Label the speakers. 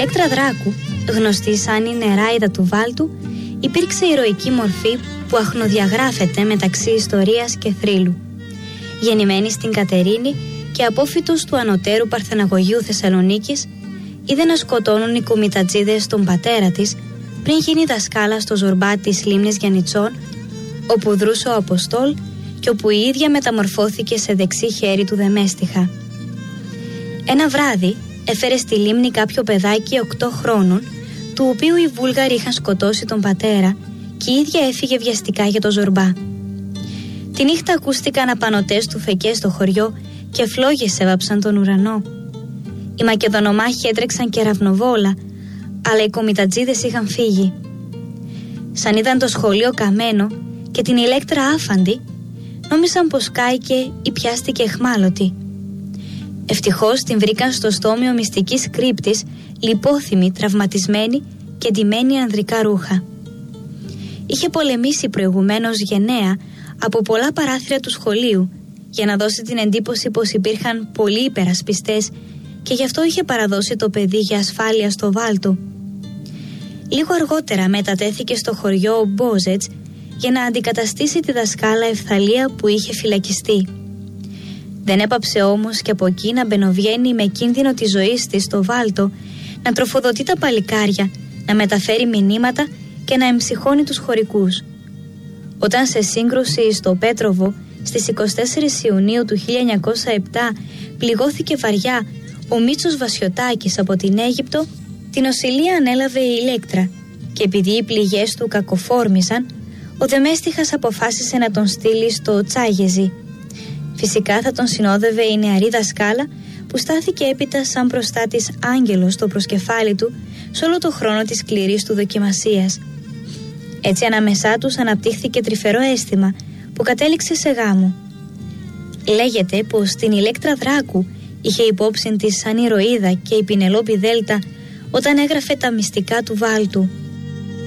Speaker 1: Ηλέκτρα Δράκου, γνωστή σαν η νεράιδα του Βάλτου, υπήρξε ηρωική μορφή που αχνοδιαγράφεται μεταξύ ιστορίας και θρύλου. Γεννημένη στην Κατερίνη και απόφυτος του ανωτέρου Παρθεναγωγείου Θεσσαλονίκης, είδε να σκοτώνουν οι κομιτατζίδες τον πατέρα της πριν γίνει δασκάλα στο Ζορμπά της λίμνης Γιαννιτσών, όπου δρούσε ο Αποστόλ και όπου η ίδια μεταμορφώθηκε σε δεξί χέρι του Δεμέστιχα. Ένα βράδυ έφερε στη λίμνη κάποιο παιδάκι 8 χρόνων, του οποίου οι Βούλγαροι είχαν σκοτώσει τον πατέρα, και η ίδια έφυγε βιαστικά για το Ζορμπά. Τη νύχτα ακούστηκαν απανωτές του φεκές στο χωριό και φλόγες έβαψαν τον ουρανό. Οι Μακεδονομάχοι έτρεξαν κεραυνοβόλα, αλλά οι κομιτατζίδες είχαν φύγει. Σαν είδαν το σχολείο καμένο και την Ηλέκτρα άφαντη, νόμισαν πως κάηκε ή πιάστηκε εχμάλωτη. Ευτυχώς την βρήκαν στο στόμιο μυστικής κρύπτης, λιπόθυμη, τραυματισμένη και ντυμένη ανδρικά ρούχα. Είχε πολεμήσει προηγουμένως γενναία από πολλά παράθυρα του σχολείου για να δώσει την εντύπωση πως υπήρχαν πολλοί υπερασπιστές και γι' αυτό είχε παραδώσει το παιδί για ασφάλεια στο Βάλτο. Λίγο αργότερα μετατέθηκε στο χωριό Μπόζετς για να αντικαταστήσει τη δασκάλα Ευθαλία που είχε φυλακιστεί. Δεν έπαψε όμως και από εκεί να μπαινοβγαίνει με κίνδυνο της ζωής της στο Βάλτο, να τροφοδοτεί τα παλικάρια, να μεταφέρει μηνύματα και να εμψυχώνει τους χωρικούς. Όταν σε σύγκρουση στο Πέτροβο στις 24 Ιουνίου του 1907 πληγώθηκε βαριά ο Μίτσος Βασιωτάκης από την Αίγυπτο, την οσυλία ανέλαβε η Ηλέκτρα και επειδή οι πληγές του κακοφόρμησαν, ο Δεμέστιχας αποφάσισε να τον στείλει στο Τσάγεζι. Φυσικά θα τον συνόδευε η νεαρή δασκάλα που στάθηκε έπειτα σαν προστάτης άγγελος στο προσκεφάλι του σε όλο το χρόνο της σκληρής του δοκιμασίας. Έτσι ανάμεσά τους αναπτύχθηκε τρυφερό αίσθημα που κατέληξε σε γάμο. Λέγεται πως την Ηλέκτρα Δράκου είχε υπόψη της σαν ηρωίδα και η Πινελόπη Δέλτα όταν έγραφε τα μυστικά του Βάλτου.